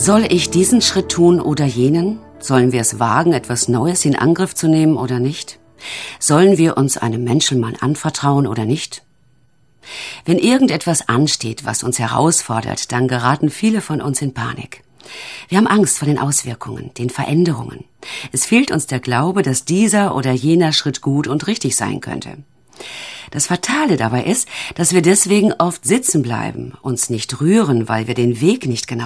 Soll ich diesen Schritt tun oder jenen? Sollen wir es wagen, etwas Neues in Angriff zu nehmen oder nicht? Sollen wir uns einem Menschen mal anvertrauen oder nicht? Wenn irgendetwas ansteht, was uns herausfordert, dann geraten viele von uns in Panik. Wir haben Angst vor den Auswirkungen, den Veränderungen. Es fehlt uns der Glaube, dass dieser oder jener Schritt gut und richtig sein könnte. Das Fatale dabei ist, dass wir deswegen oft sitzen bleiben, uns nicht rühren, weil wir den Weg nicht genau